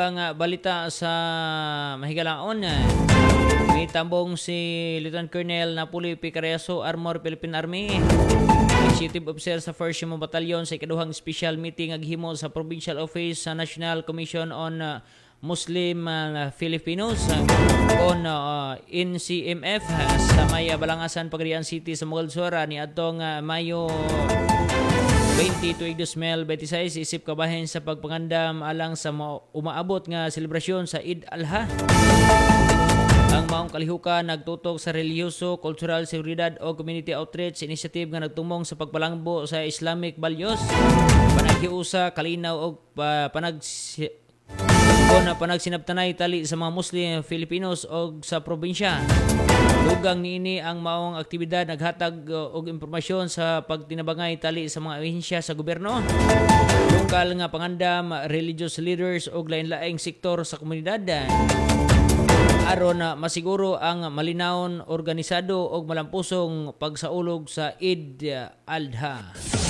ubang balita sa mahigalaon. May tambong si Lieutenant Colonel Napoli Picareso, Armor Philippine Army, Executive Officer sa 1st Human Battalion sa ikaduhang special meeting naghimo sa Provincial Office sa National Commission on Muslim Filipinos on NCMF sa may Balangasan, Pagadian City sa Mogalsora ni atong Mayo 20 tuig 2026 isip kabahin sa pagpangandam alang sa umaabot nga selebrasyon sa Eid al-Ha. Ang maong kalihukan nagtutok sa relihiyoso, cultural, seguridad o community outreach initiative nga nagtumong sa pagpalangbo sa Islamic values, panaghiusa, kalinaw o panagsinabtanay tali sa mga Muslim Filipinos o sa probinsya. Dugang niini ang maong aktibidad naghatag og impormasyon sa pagtinabangay tali sa mga ahensya sa gobyerno, lokal nga pangandam, religious leaders o lain-laing sektor sa komunidad aron na masiguro ang malinawon, organisado o malampusong pagsaulog sa Eid al-Ha.